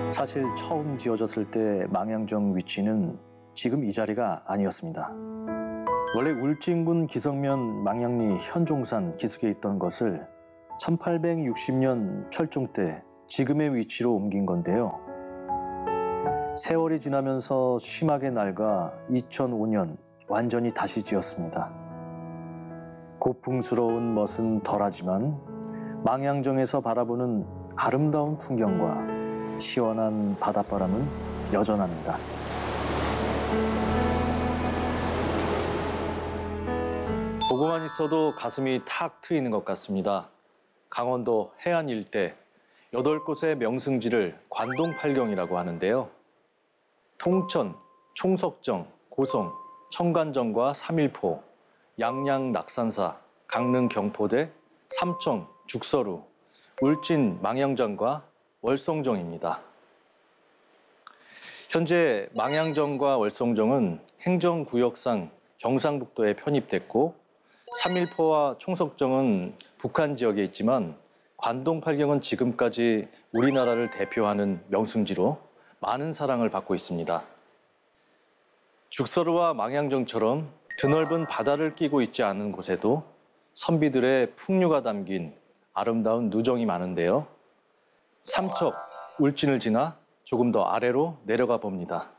사실 처음 지어졌을 때 망향정 위치는 지금 이 자리가 아니었습니다. 원래 울진군 기성면 망향리 현종산 기슭에 있던 것을 1860년 철종 때 지금의 위치로 옮긴 건데요. 세월이 지나면서 심하게 낡아 2005년 완전히 다시 지었습니다. 고풍스러운 멋은 덜하지만 망향정에서 바라보는 아름다운 풍경과 시원한 바닷바람은 여전합니다. 보고만 있어도 가슴이 탁 트이는 것 같습니다. 강원도 해안 일대 8곳의 명승지를 관동팔경이라고 하는데요. 통천, 총석정, 고성, 청관정과 삼일포, 양양 낙산사, 강릉 경포대, 삼청, 죽서루, 울진 망향정과 월성정입니다. 현재 망향정과 월성정은 행정구역상 경상북도에 편입됐고 삼일포와 총석정은 북한 지역에 있지만 관동팔경은 지금까지 우리나라를 대표하는 명승지로 많은 사랑을 받고 있습니다. 죽서루와 망향정처럼 드넓은 바다를 끼고 있지 않은 곳에도 선비들의 풍류가 담긴 아름다운 누정이 많은데요. 삼척, 울진을 지나 조금 더 아래로 내려가 봅니다.